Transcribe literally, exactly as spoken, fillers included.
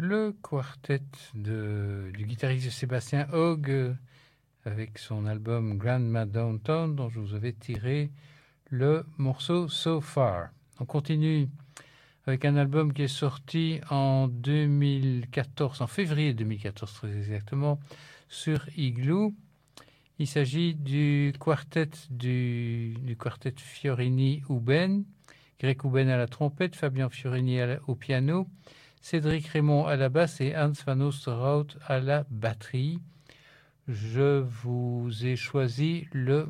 le quartet de, du guitariste Sébastien Hogg euh, avec son album Grandma Downtown dont je vous avais tiré le morceau So Far. On continue avec un album qui est sorti en deux mille quatorze, en février deux mille quatorze très exactement, sur Igloo. Il s'agit du quartet du, du quartet Fiorini-Houben, Greg Houben à la trompette, Fabien Fiorini à la, au piano, Cédric Raymond à la basse et Hans van Oosterhout à la batterie. Je vous ai choisi le